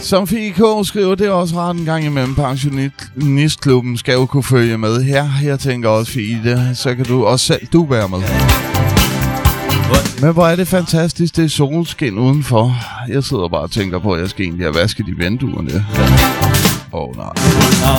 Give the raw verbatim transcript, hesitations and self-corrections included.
Som F I K skriver, det er også rart en gang imellem. Pensionistklubben skal jo kunne følge med. Her, her tænker også Fie det. Så kan du også selv du være med. Men hvor er det fantastisk, det er solskin udenfor. Jeg sidder bare og tænker på, at jeg skal egentlig have vasket i vinduerne. Åh oh, nej.